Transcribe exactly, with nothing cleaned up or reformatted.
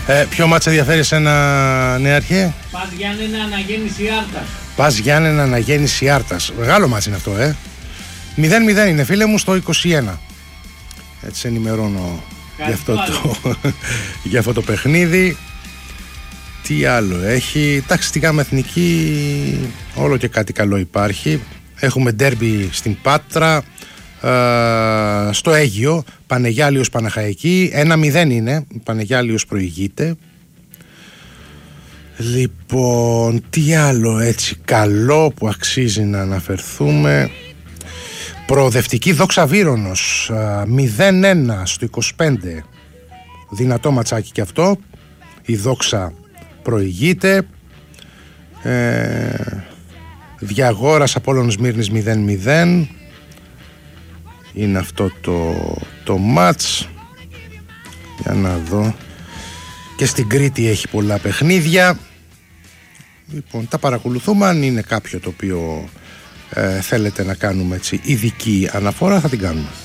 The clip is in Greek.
Ε, ποιο μάτς ενδιαφέρει εσένα, νεάρχε? Πας Γιάννενα αναγέννηση Άρτας. Πας Γιάννενα αναγέννηση Άρτας. Μεγάλο μάτς είναι αυτό, ε. μηδέν μηδέν είναι, φίλε μου, στο είκοσι ένα. Έτσι ενημερώνω για αυτό, το, για αυτό το παιχνίδι. Τι άλλο έχει? Εντάξει, στη Γάμα Εθνική όλο και κάτι καλό υπάρχει. Έχουμε ντέρμπι στην Πάτρα, ε, στο Αίγυο, Πανεγιάλιος Παναχαϊκή. ένα μηδέν είναι, Πανεγιάλιος προηγείται. Λοιπόν, τι άλλο έτσι καλό που αξίζει να αναφερθούμε? Προοδευτική Δόξα Βύρονος, μηδέν ένα στο είκοσι πέντε. Δυνατό ματσάκι και αυτό. Η Δόξα προηγείται. ε, Διαγόρας Απόλλων Σμύρνης μηδέν μηδέν. Είναι αυτό το, το μάτς. Για να δω. Και στην Κρήτη έχει πολλά παιχνίδια. Λοιπόν, τα παρακολουθούμε. Αν είναι κάποιο το οποίο ε, θέλετε να κάνουμε έτσι ειδική αναφορά, θα την κάνουμε.